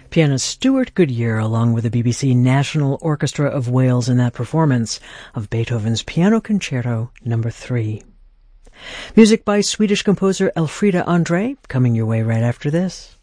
Pianist Stuart Goodyear, along with the BBC National Orchestra of Wales in that performance of Beethoven's Piano Concerto No. 3. Music by Swedish composer Elfrida Andre, coming your way right after this.